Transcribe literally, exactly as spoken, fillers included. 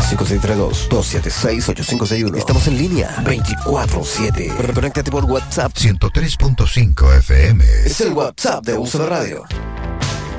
cinco seis tres dos, dos siete seis, ocho cinco seis uno. Estamos en línea veinticuatro siete. Conéctate por WhatsApp ciento tres punto cinco F M. Es el WhatsApp de Uso de Radio.